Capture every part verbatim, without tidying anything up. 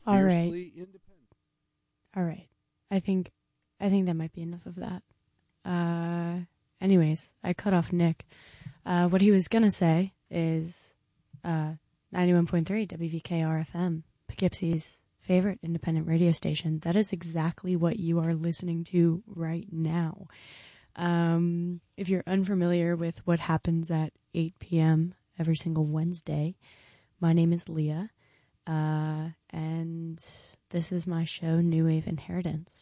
All right. Fiercely independent. All right. I think I think that might be enough of that. Uh, anyways, I cut off Nick. Uh, what he was going to say is uh, ninety-one point three W V K R F M, Poughkeepsie's favorite independent radio station. That is exactly what you are listening to right now. Um, if you're unfamiliar with what happens at eight p.m. every single Wednesday, my name is Leah, uh, and this is my show, New Wave Inheritance.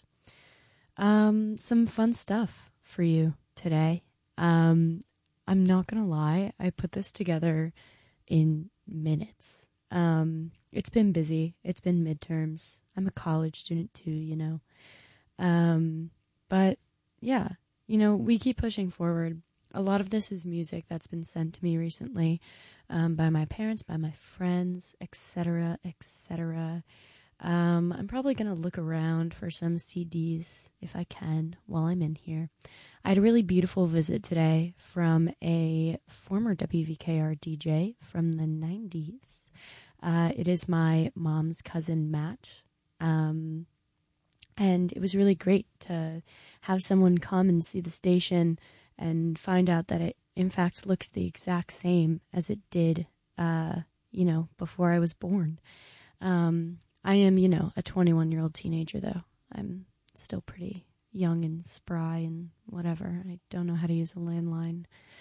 Um, some fun stuff for you today. Um, I'm not gonna lie, I put this together in minutes. Um, it's been busy. It's been midterms. I'm a college student too, you know. Um, but yeah, you know, we keep pushing forward. A lot of this is music that's been sent to me recently, um, by my parents, by my friends, et cetera, et cetera. Um, I'm probably going to look around for some C Ds if I can while I'm in here. I had a really beautiful visit today from a former W V K R D J from the nineties. Uh, it is my mom's cousin, Matt. Um, and it was really great to have someone come and see the station and find out that it, in fact, looks the exact same as it did, uh, you know, before I was born. Um, I am, you know, a twenty-one-year-old teenager, though. I'm still pretty young and spry and whatever. I don't know how to use a landline.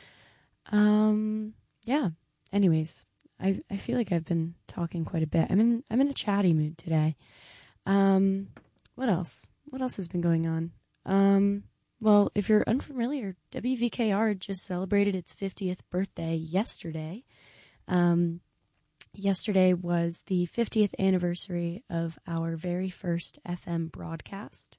Um, yeah. Anyways, I I feel like I've been talking quite a bit. I'm in I'm in a chatty mood today. Um, what else? What else has been going on? Um, well, if you're unfamiliar, W V K R just celebrated its fiftieth birthday yesterday. Um. Yesterday was the fiftieth anniversary of our very first F M broadcast.